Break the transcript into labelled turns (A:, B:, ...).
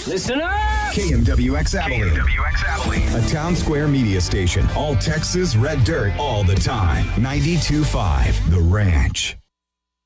A: Listen up!
B: KMWX Abilene. A town square media station. All Texas red dirt all the time. 92.5 The Ranch.